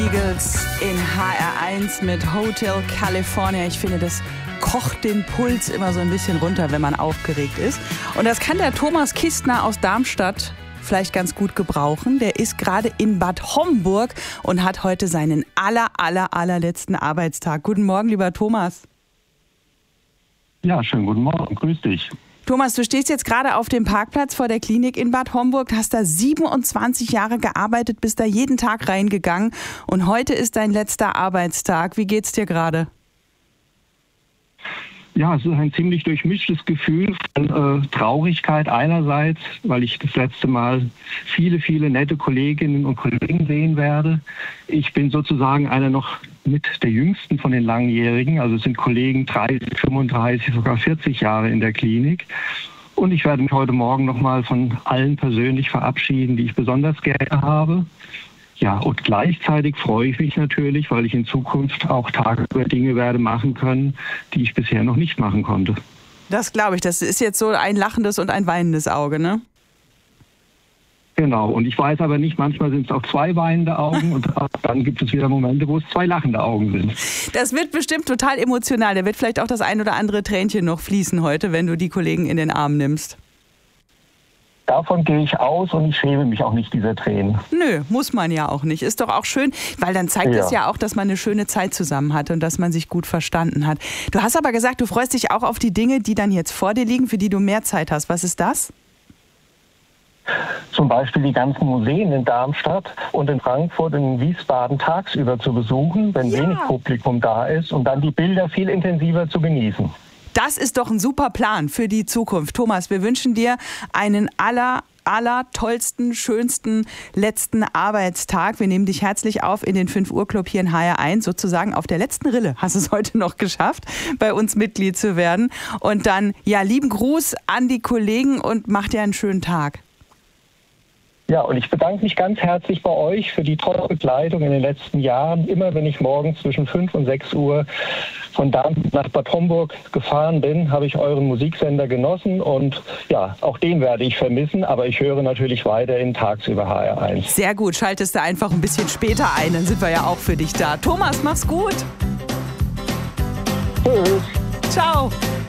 Eagles in HR1 mit Hotel California. Ich finde, das kocht den Puls immer so ein bisschen runter, wenn man aufgeregt ist. Und das kann der Thomas Kistner aus Darmstadt vielleicht ganz gut gebrauchen. Der ist gerade in Bad Homburg und hat heute seinen allerletzten Arbeitstag. Guten Morgen, lieber Thomas. Ja, schönen guten Morgen. Grüß dich. Thomas, du stehst jetzt gerade auf dem Parkplatz vor der Klinik in Bad Homburg, hast da 27 Jahre gearbeitet, bist da jeden Tag reingegangen und heute ist dein letzter Arbeitstag. Wie geht's dir gerade? Ja, es ist ein ziemlich durchmischtes Gefühl von Traurigkeit einerseits, weil ich das letzte Mal viele nette Kolleginnen und Kollegen sehen werde. Ich bin sozusagen einer noch mit der jüngsten von den Langjährigen, also es sind Kollegen 30, 35, sogar 40 Jahre in der Klinik. Und ich werde mich heute Morgen nochmal von allen persönlich verabschieden, die ich besonders gerne habe. Ja, und gleichzeitig freue ich mich natürlich, weil ich in Zukunft auch tagsüber Dinge werde machen können, die ich bisher noch nicht machen konnte. Das glaube ich. Das ist jetzt so ein lachendes und ein weinendes Auge, ne? Genau. Und ich weiß aber nicht, manchmal sind es auch zwei weinende Augen und dann gibt es wieder Momente, wo es zwei lachende Augen sind. Das wird bestimmt total emotional. Da wird vielleicht auch das ein oder andere Tränchen noch fließen heute, wenn du die Kollegen in den Arm nimmst. Davon gehe ich aus und ich schäme mich auch nicht dieser Tränen. Nö, muss man ja auch nicht. Ist doch auch schön, weil dann zeigt es ja auch, dass man eine schöne Zeit zusammen hatte und dass man sich gut verstanden hat. Du hast aber gesagt, du freust dich auch auf die Dinge, die dann jetzt vor dir liegen, für die du mehr Zeit hast. Was ist das? Zum Beispiel die ganzen Museen in Darmstadt und in Frankfurt und in Wiesbaden tagsüber zu besuchen, wenn wenig Publikum da ist und dann die Bilder viel intensiver zu genießen. Das ist doch ein super Plan für die Zukunft. Thomas, wir wünschen dir einen tollsten, schönsten letzten Arbeitstag. Wir nehmen dich herzlich auf in den 5-Uhr-Club hier in HR1, sozusagen auf der letzten Rille. Hast es heute noch geschafft, bei uns Mitglied zu werden. Und dann, ja, lieben Gruß an die Kollegen und mach dir einen schönen Tag. Ja, und ich bedanke mich ganz herzlich bei euch für die tolle Begleitung in den letzten Jahren. Immer wenn ich morgens zwischen 5 und 6 Uhr von Darmstadt nach Bad Homburg gefahren bin, habe ich euren Musiksender genossen und ja, auch den werde ich vermissen, aber ich höre natürlich weiterhin tagsüber HR1. Sehr gut, schaltest du einfach ein bisschen später ein, dann sind wir ja auch für dich da. Thomas, mach's gut. Tschüss. Ciao.